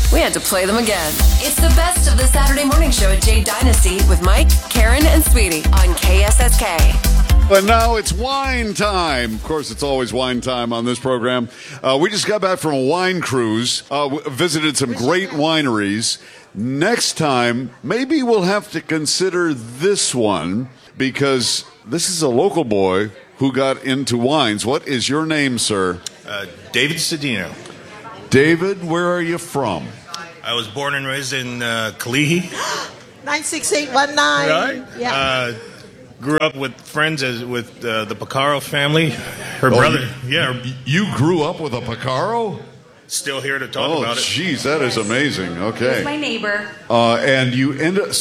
we had to play them again. It's the best of the Saturday morning show at Jade Dynasty with Mike, Karen, and Sweetie on KSSK. But now it's wine time. Of course, it's always wine time on this program. We just got back from a wine cruise, visited some great wineries. Next time, maybe we'll have to consider this one because this is a local boy who got into wines. What is your name, sir? David Cedino. David, where are you from? I was born and raised in Kalihi. 96819. Right? Yeah. Grew up with friends with the Picaro family. Her brother. You grew up with a Picaro? Still here to talk about it. Oh, jeez, that is amazing. Okay. He's my neighbor. And you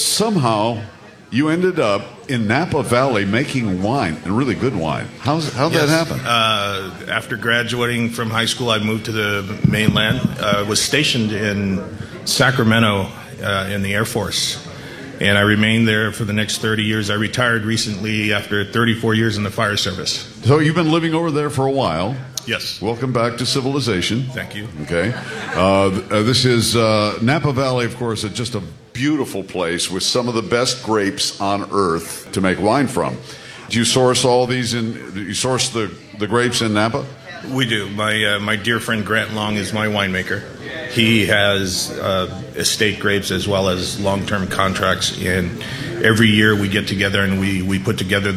ended up in Napa Valley making wine, and really good wine. How'd that happen? After graduating from high school, I moved to the mainland. Was stationed in Sacramento in the Air Force. And I remained there for the next 30 years. I retired recently after 34 years in the fire service. So you've been living over there for a while. Yes. Welcome back to civilization. Thank you. Okay. This is Napa Valley, of course, is just a beautiful place with some of the best grapes on earth to make wine from. Do you source all these you source the grapes in Napa? We do. My dear friend Grant Long is my winemaker. He has estate grapes as well as long-term contracts, and every year we get together and we put together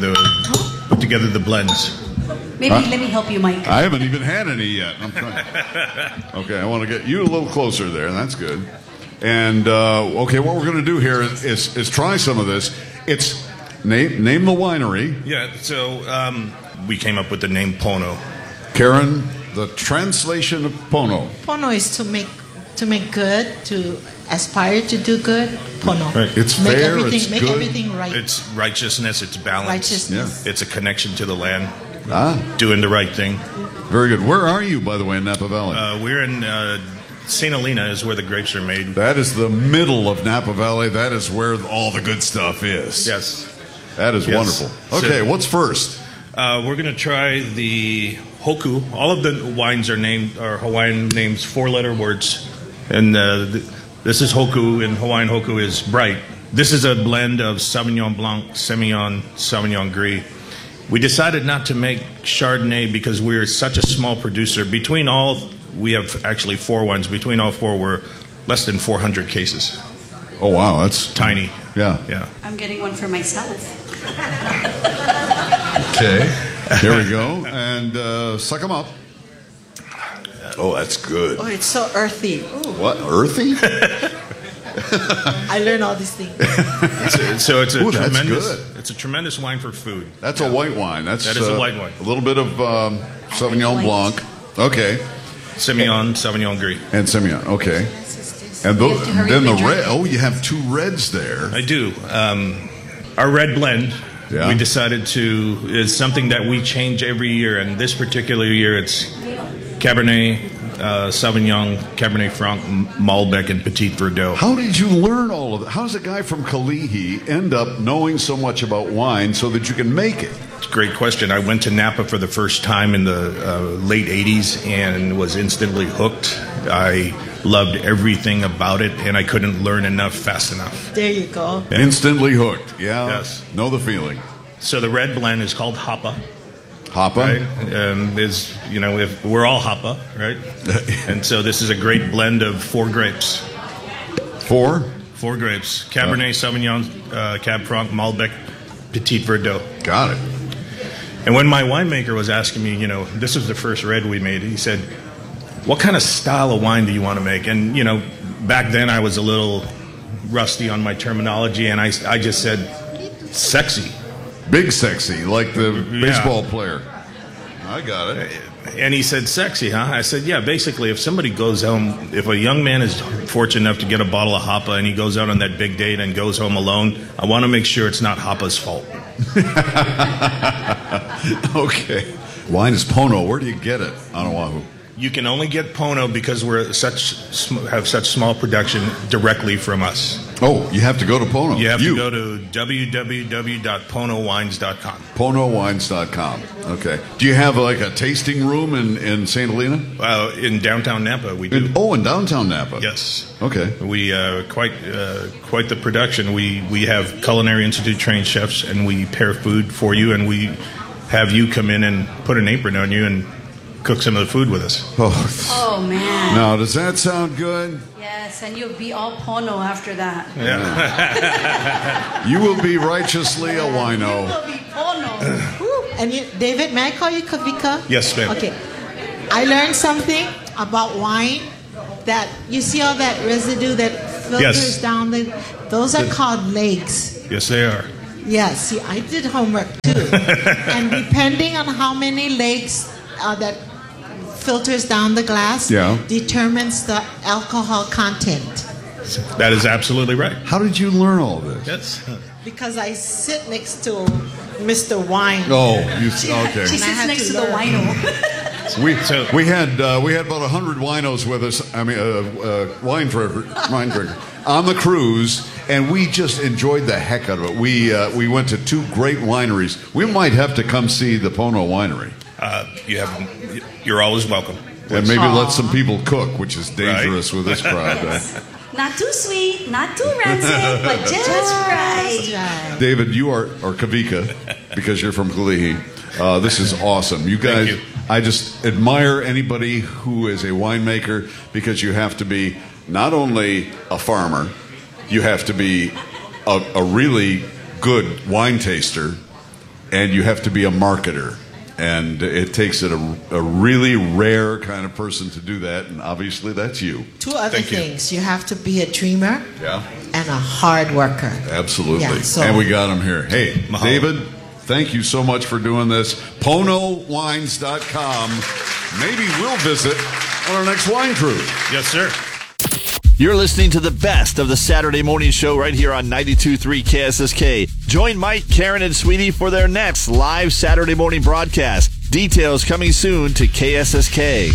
the blends. Maybe let me help you, Mike. I haven't even had any yet. I'm trying. Okay, I want to get you a little closer there. That's good. And okay, what we're going to do here is try some of this. It's name the winery. Yeah. So we came up with the name Pono. Karen, the translation of Pono. Pono is to make good, to aspire to do good. Pono. Right. It's fair, it's make good. Everything right. It's righteousness, it's balance. Righteousness. Yeah. It's a connection to the land. Ah. Doing the right thing. Very good. Where are you, by the way, in Napa Valley? We're in St. Helena is where the grapes are made. That is the middle of Napa Valley. That is where all the good stuff is. Yes. That is wonderful. Okay, so, what's first? We're going to try the Hoku. All of the wines are Hawaiian names, 4-letter words. And this is Hoku, and Hawaiian Hoku is bright. This is a blend of Sauvignon Blanc, Semillon, Sauvignon Gris. We decided not to make Chardonnay because we're such a small producer. Between all, we have actually 4 wines. Between all 4, we're less than 400 cases. Oh, wow, that's tiny. Yeah. I'm getting one for myself. Okay, here we go. And suck them up. Oh, that's good. Oh, it's so earthy. Ooh. What, earthy? I learned all these things. So it's a that's tremendous. good. It's a tremendous wine for food. That's a white wine. That is a white wine. A little bit of Sauvignon Blanc. Okay. Semillon, Sauvignon Gris. And Semillon. Okay. And then the red. Oh, you have 2 reds there. I do. Our red blend. Yeah. We decided is something that we change every year, and this particular year it's Cabernet Sauvignon, Cabernet Franc, Malbec, and Petit Verdot. How did you learn all of that? How does a guy from Kalihi end up knowing so much about wine so that you can make it? It's a great question. I went to Napa for the first time in the late 80s and was instantly hooked. I loved everything about it, and I couldn't learn enough fast enough. There you go. Yeah. Instantly hooked. Yeah. Yes. Know the feeling. So the red blend is called Hapa. Hapa? Right? If we're all Hapa, right? And so this is a great blend of 4 grapes. 4? 4 grapes. Cabernet Sauvignon, Cab Franc, Malbec, Petit Verdot. Got it. And when my winemaker was asking me, this was the first red we made, he said, what kind of style of wine do you want to make? And, back then I was a little rusty on my terminology, and I just said, sexy. Big sexy, like the baseball player. I got it. And he said, sexy, huh? I said, yeah, basically, if somebody goes home, if a young man is fortunate enough to get a bottle of Hapa and he goes out on that big date and goes home alone, I want to make sure it's not Hapa's fault. Okay. Wine is Pono. Where do you get it on Oahu? You can only get Pono because we're have such small production directly from us. Oh, you have to go to Pono. You have to go to www.ponowines.com. PonoWines.com. Okay. Do you have like a tasting room in St. Helena? In downtown Napa, we do. In downtown Napa. Yes. Okay. We quite the production. We have Culinary Institute trained chefs, and we pair food for you, and we have you come in and put an apron on you and cook some of the food with us. Oh, man. Now, does that sound good? Yes, and you'll be all Pono after that. Yeah. You will be righteously a wino. You will be Pono. And David, may I call you Kavika? Yes, ma'am. Okay. I learned something about wine, that you see all that residue that filters down those are called legs. Yes, they are. Yeah, see, I did homework too. And depending on how many legs that filters down the glass determines the alcohol content. That is absolutely right. How did you learn all this? Yes. Because I sit next to Mr. Wine. Oh, okay. She sits next to the wino. We had about 100 winos with us. I mean, wine drinker on the cruise, and we just enjoyed the heck out of it. We went to 2 great wineries. We might have to come see the Pono Winery. You're always welcome. And maybe let some people cook, which is dangerous with this crowd. Yes. Not too sweet, not too rancid, but just right. David, you are Kavika, because you're from Kalihi. This is awesome. You guys, Thank you. I just admire anybody who is a winemaker, because you have to be not only a farmer, you have to be a really good wine taster, and you have to be a marketer. And it takes a really rare kind of person to do that, and obviously that's you. 2 other Thank you. things. You have to be a dreamer Yeah. and a hard worker. Absolutely. Yeah, and we got him here. Hey, Mahalo. David, thank you so much for doing this. PonoWines.com. Maybe we'll visit on our next wine cruise. Yes, sir. You're listening to the best of the Saturday morning show right here on 92.3 KSSK. Join Mike, Karen, and Sweetie for their next live Saturday morning broadcast. Details coming soon to KSSK.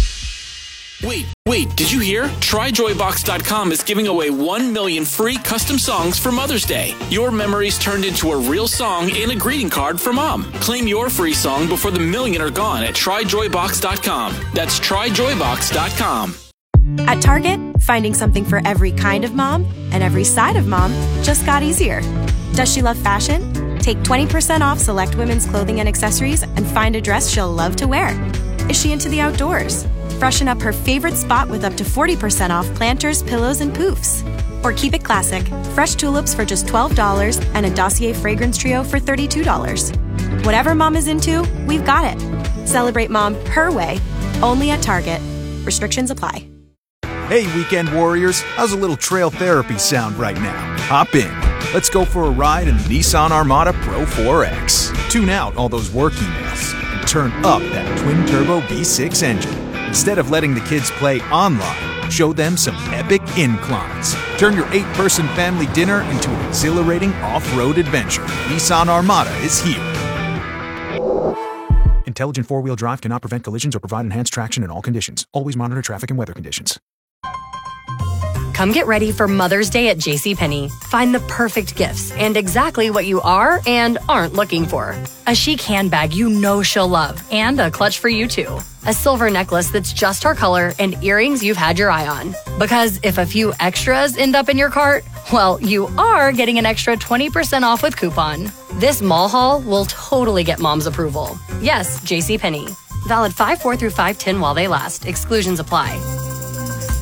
Wait, did you hear? TryJoyBox.com is giving away 1 million free custom songs for Mother's Day. Your memories turned into a real song and a greeting card for Mom. Claim your free song before the million are gone at TryJoyBox.com. That's TryJoyBox.com. At Target, finding something for every kind of mom and every side of mom just got easier. Does she love fashion? Take 20% off select women's clothing and accessories and find a dress she'll love to wear. Is she into the outdoors? Freshen up her favorite spot with up to 40% off planters, pillows, and poofs. Or keep it classic. Fresh tulips for just $12 and a Dossier fragrance trio for $32. Whatever mom is into, we've got it. Celebrate mom her way, only at Target. Restrictions apply. Hey, weekend warriors, how's a little trail therapy sound right now? Hop in. Let's go for a ride in the Nissan Armada Pro 4X. Tune out all those work emails and turn up that twin-turbo V6 engine. Instead of letting the kids play online, show them some epic inclines. Turn your 8-person family dinner into an exhilarating off-road adventure. Nissan Armada is here. Intelligent four-wheel drive cannot prevent collisions or provide enhanced traction in all conditions. Always monitor traffic and weather conditions. Come get ready for Mother's Day at JCPenney. Find the perfect gifts and exactly what you are and aren't looking for. A chic handbag you know she'll love and a clutch for you too. A silver necklace that's just her color and earrings you've had your eye on. Because if a few extras end up in your cart, well, you are getting an extra 20% off with coupon. This mall haul will totally get mom's approval. Yes, JCPenney. Valid 5/4 through 5/10 while they last. Exclusions apply.